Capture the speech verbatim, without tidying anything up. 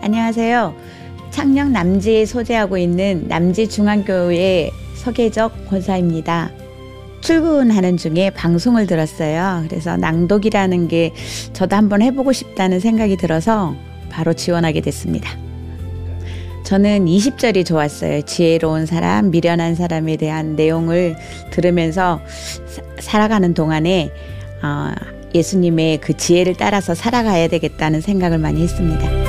안녕하세요. 창녕 남지에 소재하고 있는 남지중앙교회 서계적 권사입니다. 출근하는 중에 방송을 들었어요. 그래서 낭독이라는 게 저도 한번 해보고 싶다는 생각이 들어서 바로 지원하게 됐습니다. 저는 이십 절이 좋았어요. 지혜로운 사람, 미련한 사람에 대한 내용을 들으면서 사, 살아가는 동안에 어, 예수님의 그 지혜를 따라서 살아가야 되겠다는 생각을 많이 했습니다.